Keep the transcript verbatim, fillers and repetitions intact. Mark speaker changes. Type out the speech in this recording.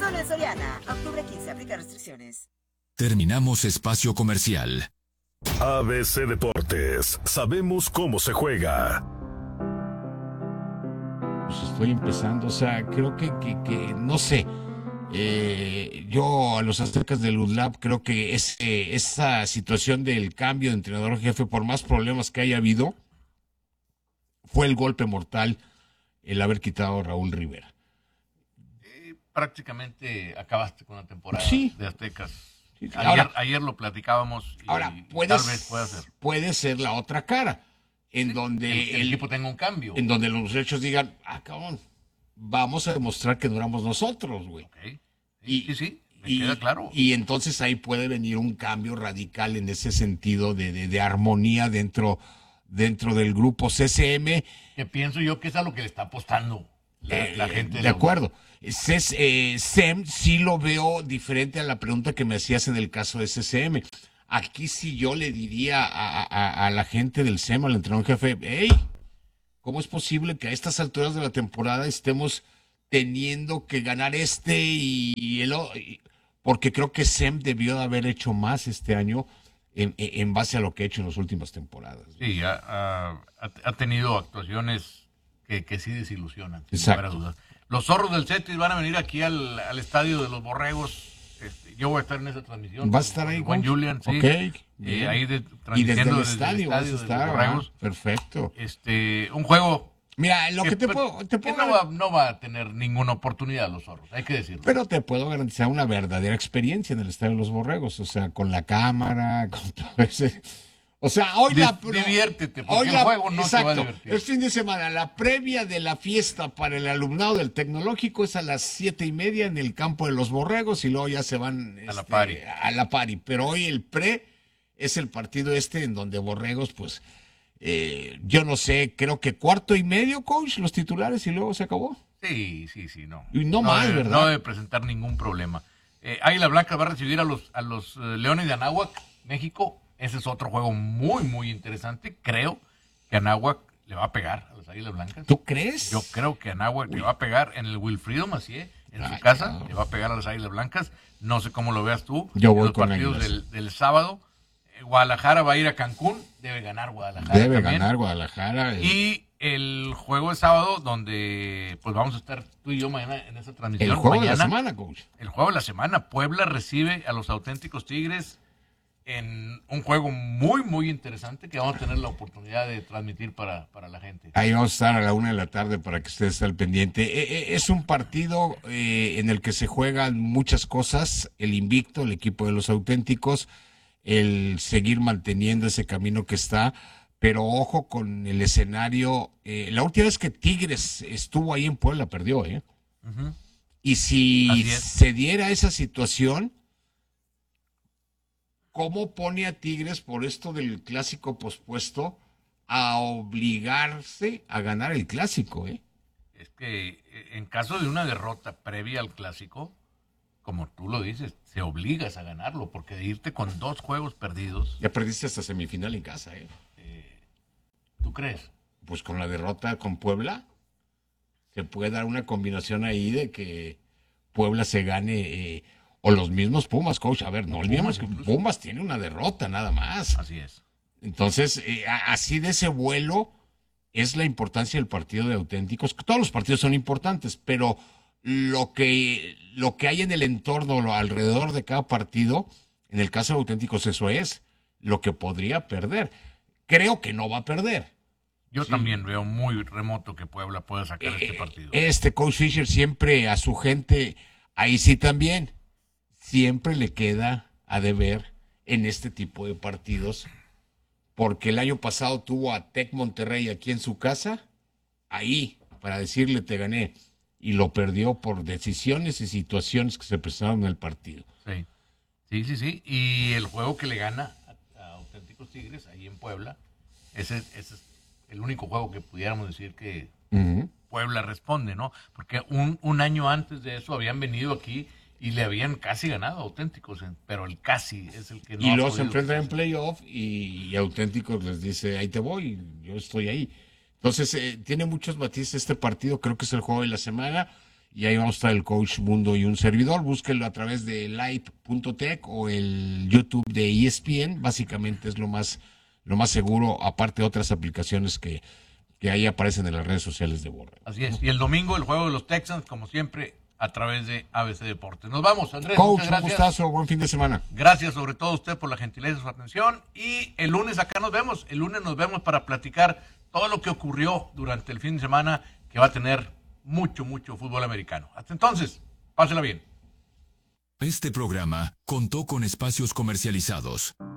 Speaker 1: Solo en Soriana. Octubre quince. Aplica restricciones.
Speaker 2: Terminamos espacio comercial.
Speaker 3: A B C Deportes. Sabemos cómo se juega.
Speaker 4: Pues estoy empezando, o sea, creo que, que, que no sé. Eh, yo a los aztecas del U D L A P creo que es, eh, esa situación del cambio de entrenador jefe, por más problemas que haya habido, fue el golpe mortal el haber quitado a Raúl Rivera.
Speaker 5: Eh, prácticamente acabaste con la temporada
Speaker 4: Sí.
Speaker 5: de Aztecas.
Speaker 4: Sí.
Speaker 5: Ayer,
Speaker 4: Ahora,
Speaker 5: ayer lo platicábamos y
Speaker 4: ahora
Speaker 5: tal
Speaker 4: puedes,
Speaker 5: vez pueda ser.
Speaker 4: puede ser la otra cara, en
Speaker 5: Sí,
Speaker 4: donde
Speaker 5: el, el
Speaker 4: el,
Speaker 5: equipo tenga un cambio.
Speaker 4: en donde los muchachos digan, ah, cabrón, vamos a demostrar que duramos nosotros, güey.
Speaker 5: Okay.
Speaker 4: Y,
Speaker 5: sí, sí, me
Speaker 4: y,
Speaker 5: queda claro.
Speaker 4: Y entonces ahí puede venir un cambio radical en ese sentido de, de, de armonía dentro, dentro del grupo C C M.
Speaker 5: Que pienso yo que es a lo que le está apostando la,
Speaker 4: Eh,
Speaker 5: la gente.
Speaker 4: de
Speaker 5: la-
Speaker 4: acuerdo. C S, eh, S E M sí lo veo diferente a la pregunta que me hacías en el caso de C C M. Aquí sí yo le diría a, a, a la gente del S E M, al entrenador jefe, hey, ¿cómo es posible que a estas alturas de la temporada estemos teniendo que ganar este y, y el o- y- porque creo que S E M debió de haber hecho más este año en, en en base a lo que ha hecho en las últimas temporadas.
Speaker 5: Sí, ha, ha- ha tenido actuaciones que, que sí desilusionan, sin
Speaker 4: Exacto.
Speaker 5: lugar a dudas. Los zorros del Cetis van a venir aquí al, al estadio de los Borregos. Este, yo voy a estar en esa transmisión.
Speaker 4: ¿Vas a estar ahí,
Speaker 5: Juan
Speaker 4: coach?
Speaker 5: Julian, sí.
Speaker 4: Ok,
Speaker 5: Eh,
Speaker 4: bien.
Speaker 5: ahí de,
Speaker 4: Y desde el
Speaker 5: transmitiendo
Speaker 4: estadio vas a
Speaker 5: de los
Speaker 4: estar,
Speaker 5: Borregos.
Speaker 4: ah, perfecto.
Speaker 5: Este, un juego
Speaker 4: Mira, lo que te
Speaker 5: pues,
Speaker 4: puedo, te
Speaker 5: que
Speaker 4: puedo
Speaker 5: no, va, no va a tener ninguna oportunidad los zorros, hay que decirlo.
Speaker 4: pero te puedo garantizar una verdadera experiencia en el Estadio de los Borregos, o sea, con la cámara, con todo ese. O sea, hoy
Speaker 5: Dis-
Speaker 4: la pro-
Speaker 5: diviértete, porque
Speaker 4: hoy
Speaker 5: el
Speaker 4: la-
Speaker 5: juego no te va a
Speaker 4: exacto,
Speaker 5: divertir.
Speaker 4: el fin de semana, la previa de la fiesta para el alumnado del tecnológico es a las siete y media en el campo de los Borregos y luego ya se van
Speaker 5: A la
Speaker 4: este,
Speaker 5: pari.
Speaker 4: a la pari. Pero hoy el pre es el partido este en donde Borregos, pues, eh, yo no sé, creo que cuarto y medio, coach, los titulares y luego se acabó.
Speaker 5: Sí, sí, sí, no.
Speaker 4: Y no más,
Speaker 5: debe,
Speaker 4: ¿verdad?
Speaker 5: No debe presentar ningún problema. Eh, Águila Blanca va a recibir a los, a los eh, Leones de Anáhuac, México. Ese es otro juego muy, muy interesante. Creo que Anáhuac le va a pegar a las Águilas Blancas.
Speaker 4: ¿Tú crees?
Speaker 5: Yo creo que Anáhuac le va a pegar en el Wilfrido Macié, en
Speaker 4: Ay,
Speaker 5: su casa.
Speaker 4: no.
Speaker 5: Le va a pegar a las Águilas Blancas. No sé cómo lo veas tú.
Speaker 4: Yo
Speaker 5: en
Speaker 4: voy
Speaker 5: los
Speaker 4: con
Speaker 5: partidos
Speaker 4: Águilas.
Speaker 5: del, del sábado. Eh, Guadalajara va a ir a Cancún. Debe ganar Guadalajara
Speaker 4: Debe
Speaker 5: también.
Speaker 4: ganar Guadalajara. eh.
Speaker 5: Y el juego de sábado, donde pues vamos a estar tú y yo mañana en esa transmisión.
Speaker 4: El juego de la
Speaker 5: Mañana,
Speaker 4: semana, coach.
Speaker 5: El juego de la semana. Puebla recibe a los auténticos Tigres en un juego muy, muy interesante que vamos a tener la oportunidad de transmitir para, para la gente.
Speaker 4: Ahí vamos a estar a la una de la tarde para que ustedes estén al pendiente. Eh, eh, es un partido eh, en el que se juegan muchas cosas. El invicto, el equipo de los auténticos, el seguir manteniendo ese camino que está. Pero ojo con el escenario. Eh, la última vez que Tigres estuvo ahí en Puebla perdió, ¿eh?
Speaker 5: Ujú.
Speaker 4: Y si
Speaker 5: Así es.
Speaker 4: se diera esa situación, ¿cómo pone a Tigres por esto del clásico pospuesto a obligarse a ganar el clásico, eh?
Speaker 5: Es que eh, en caso de una derrota previa al clásico, como tú lo dices, se obligas a ganarlo, porque de irte con dos juegos perdidos,
Speaker 4: Ya perdiste hasta semifinal en casa, eh.
Speaker 5: ¿tú crees?
Speaker 4: Pues con la derrota con Puebla, se puede dar una combinación ahí de que Puebla se gane, eh, o los mismos Pumas, coach. A ver, no olvidemos que
Speaker 5: incluso.
Speaker 4: Pumas tiene una derrota nada más.
Speaker 5: Así es.
Speaker 4: Entonces, eh, a- así de ese vuelo es la importancia del partido de auténticos. Todos los partidos son importantes, pero lo que, lo que hay en el entorno, lo alrededor de cada partido, en el caso de auténticos, eso es lo que podría perder. Creo que no va a perder.
Speaker 5: Yo también veo muy remoto que Puebla pueda sacar
Speaker 4: Eh,
Speaker 5: este partido.
Speaker 4: Este coach Fisher siempre a su gente, ahí sí también, siempre le queda a deber en este tipo de partidos, porque el año pasado tuvo a Tec Monterrey aquí en su casa, ahí, para decirle te gané, y lo perdió por decisiones y situaciones que se presentaron en el partido.
Speaker 5: Sí. sí, sí, sí. Y el juego que le gana a, a Auténticos Tigres, ahí en Puebla, ese, ese es el único juego que pudiéramos decir que
Speaker 4: Ujú.
Speaker 5: Puebla responde, ¿no? Porque un, un año antes de eso habían venido aquí y le habían casi ganado a Auténticos, en- pero el casi es el que no
Speaker 4: Y
Speaker 5: ha
Speaker 4: luego se
Speaker 5: podido.
Speaker 4: enfrentan en playoff y, y Auténticos les dice, ahí te voy, yo estoy ahí. Entonces, eh, tiene muchos matices este partido, creo que es el juego de la semana. y ahí vamos a estar el coach Mundo y un servidor. Búsquenlo a través de live punto tech o el YouTube de E S P N. Básicamente es lo más, lo más seguro, aparte de otras aplicaciones que, que ahí aparecen en las redes sociales de Borre.
Speaker 5: Así es. Y el domingo el juego de los Texans, como siempre, a través de A B C Deportes. Nos vamos, Andrés.
Speaker 4: Coach,
Speaker 5: muchas gracias.
Speaker 4: un gustazo, buen fin de semana.
Speaker 5: Gracias sobre todo a usted por la gentileza de su atención. Y el lunes acá nos vemos. El lunes nos vemos para platicar todo lo que ocurrió durante el fin de semana, que va a tener mucho, mucho fútbol americano. Hasta entonces, pásela bien.
Speaker 2: Este programa contó con espacios comercializados.